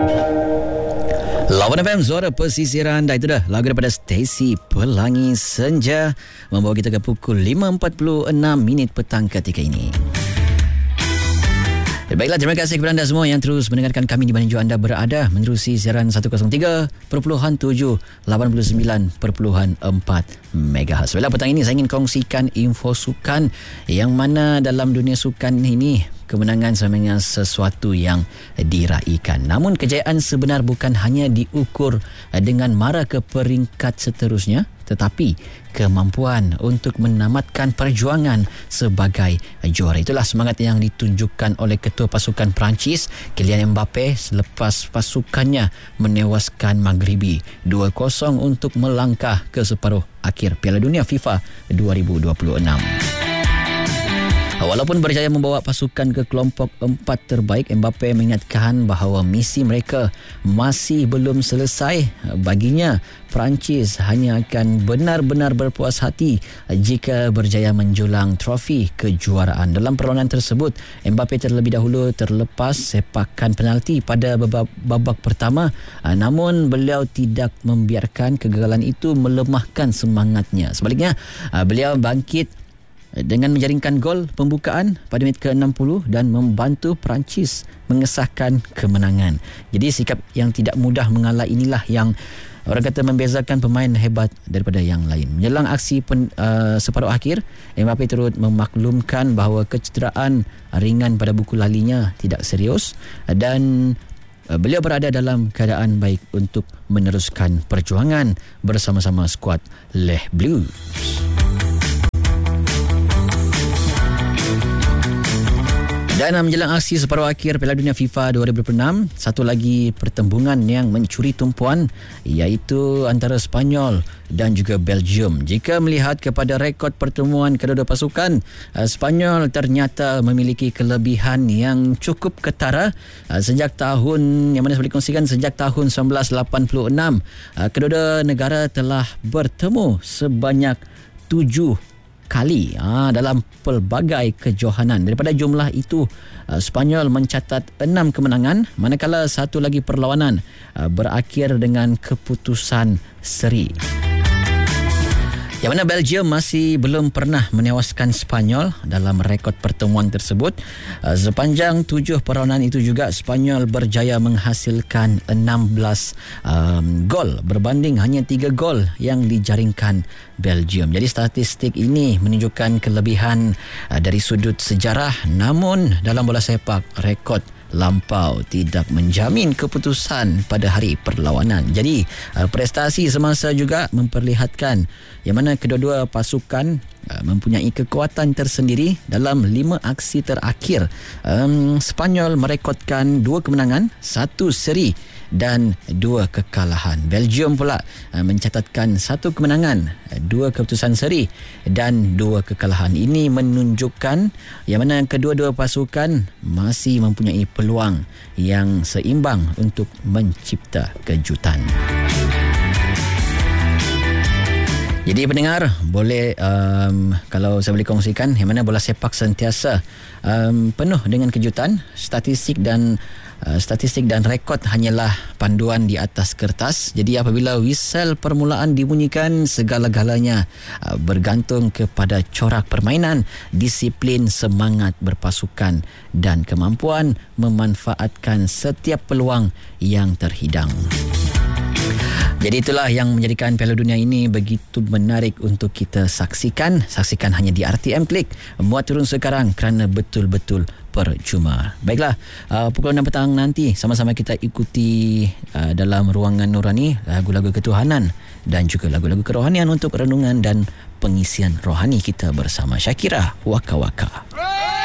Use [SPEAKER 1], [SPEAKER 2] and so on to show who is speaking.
[SPEAKER 1] Lawan FM, suara pesisiran. Dah itu dah lagu daripada Stacy, Pelangi Senja, membawa kita ke pukul 5.46 petang ketika ini. Baiklah, terima kasih kepada anda semua yang terus mendengarkan kami di mana jua anda berada menerusi siaran 103.7 89.4 MHz. Baiklah, petang ini saya ingin kongsikan info sukan yang mana dalam dunia sukan ini kemenangan sebenarnya sesuatu yang diraihkan. Namun kejayaan sebenar bukan hanya diukur dengan mara ke peringkat seterusnya, tetapi kemampuan untuk menamatkan perjuangan sebagai juara. Itulah semangat yang ditunjukkan oleh ketua pasukan Perancis, Kylian Mbappe, selepas pasukannya menewaskan Maghribi 2-0 untuk melangkah ke separuh akhir Piala Dunia FIFA 2026. Walaupun berjaya membawa pasukan ke kelompok 4 terbaik, Mbappe mengingatkan bahawa misi mereka masih belum selesai. Baginya, Perancis hanya akan benar-benar berpuas hati jika berjaya menjulang trofi kejuaraan. Dalam perlawanan tersebut, Mbappe terlebih dahulu terlepas sepakan penalti pada babak pertama, namun beliau tidak membiarkan kegagalan itu melemahkan semangatnya. Sebaliknya, beliau bangkit dengan menjaringkan gol pembukaan pada minit ke-60 dan membantu Perancis mengesahkan kemenangan. Jadi sikap yang tidak mudah mengalah inilah yang orang kata membezakan pemain hebat daripada yang lain. Menjelang aksi separuh akhir, Mbappe turut memaklumkan bahawa kecederaan ringan pada buku lalinya tidak serius dan beliau berada dalam keadaan baik untuk meneruskan perjuangan bersama-sama skuad Les Bleus. Dan menjelang aksi separuh akhir Piala Dunia FIFA 2026, satu lagi pertembungan yang mencuri tumpuan iaitu antara Sepanyol dan juga Belgium. Jika melihat kepada rekod pertemuan kedua-dua pasukan, Sepanyol ternyata memiliki kelebihan yang cukup ketara sejak tahun yang mana boleh kongsikan sejak tahun 1986. Kedua-dua negara telah bertemu sebanyak 7 kali dalam pelbagai kejohanan. Daripada jumlah itu, Sepanyol mencatat 6 kemenangan, manakala satu lagi perlawanan berakhir dengan keputusan seri. Yang mana Belgium masih belum pernah menewaskan Sepanyol dalam rekod pertemuan tersebut. Sepanjang 7 perlawanan itu juga Sepanyol berjaya menghasilkan 16 gol berbanding hanya 3 gol yang dijaringkan Belgium. Jadi statistik ini menunjukkan kelebihan dari sudut sejarah, namun dalam bola sepak rekod lampau tidak menjamin keputusan pada hari perlawanan. Jadi prestasi semasa juga memperlihatkan yang mana kedua-dua pasukan mempunyai kekuatan tersendiri dalam 5 aksi terakhir. Sepanyol merekodkan 2 kemenangan, 1 seri dan 2 kekalahan. Belgium pula mencatatkan 1 kemenangan, 2 keputusan seri dan 2 kekalahan. Ini menunjukkan yang mana kedua-dua pasukan masih mempunyai peluang yang seimbang untuk mencipta kejutan. Jadi pendengar, boleh kalau saya boleh kongsikan yang mana bola sepak sentiasa penuh dengan kejutan. Statistik dan rekod hanyalah panduan di atas kertas. Jadi apabila whistle permulaan dibunyikan, segala-galanya bergantung kepada corak permainan, disiplin, semangat berpasukan dan kemampuan memanfaatkan setiap peluang yang terhidang. Jadi itulah yang menjadikan Piala Dunia ini begitu menarik untuk kita saksikan. Saksikan hanya di RTM Klik. Muat turun sekarang kerana betul-betul percuma. Baiklah, pukul 6 petang nanti sama-sama kita ikuti dalam ruangan Nurani lagu-lagu ketuhanan dan juga lagu-lagu kerohanian untuk renungan dan pengisian rohani kita bersama Syakira Waka Waka.